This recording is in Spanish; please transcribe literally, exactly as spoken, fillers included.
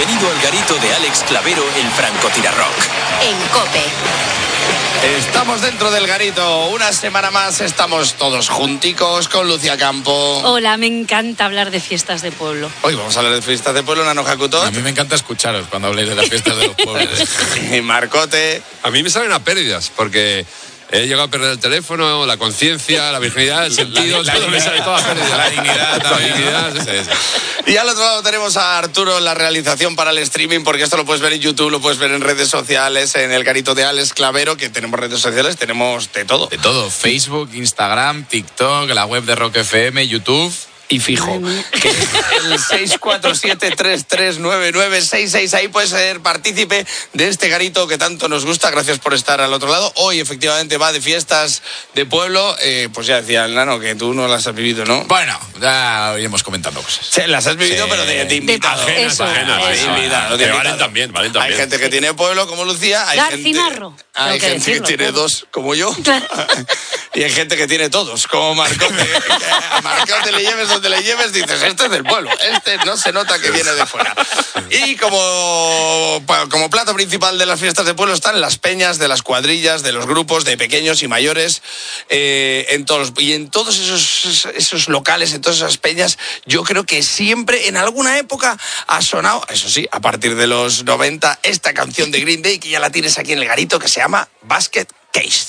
Bienvenido al garito de Alex Clavero, el francotirarrock. En COPE. Estamos dentro del garito, una semana más estamos todos junticos con Lucía Campo. Hola, me encanta hablar de fiestas de pueblo. Hoy vamos a hablar de fiestas de pueblo, Nano Hakuto. A mí me encanta escucharos cuando habléis de las fiestas de los pueblos. Y Marcote. A mí me salen a pérdidas, porque he llegado a perder el teléfono, la conciencia, la virginidad, el sentido, la, todo la, me sale toda pérdida. La dignidad también. La dignidad, ¿no? sí, sí. Y al otro lado tenemos a Arturo en la realización para el streaming, porque esto lo puedes ver en YouTube, lo puedes ver en redes sociales, en el garito de Alex Clavero, que tenemos redes sociales, tenemos de todo. De todo, Facebook, Instagram, TikTok, la web de Rock F M, YouTube. Y fijo, que es el seis cuatro siete, tres tres nueve nueve seis seis. Ahí puedes ser partícipe de este garito que tanto nos gusta. Gracias por estar al otro lado. Hoy efectivamente va de fiestas de pueblo. Eh, pues ya decía el Nano que tú no las has vivido, ¿no? Bueno, ya iremos comentando cosas. Sí, las has vivido, Sí. pero de, de invitado. Ajenas, Eso, ajenas. De eso. invitado, de Que valen invitado. también, valen también. Hay gente que tiene pueblo como Lucía. Hay gente, Garcinarro, hay tengo que gente que decirlo, tiene claro. dos como yo. Claro. Y hay gente que tiene todos, como Marcote. Que a Marcote le lleves donde le lleves, dices, este es del pueblo. Este no se nota que viene de fuera. Y como, como plato principal de las fiestas de pueblo están las peñas de las cuadrillas, de los grupos de pequeños y mayores. Eh, en todos, y en todos esos, esos locales, en todas esas peñas, yo creo que siempre, en alguna época, ha sonado, eso sí, a partir de los noventa, esta canción de Green Day, que ya la tienes aquí en el garito, que se llama Basket Case.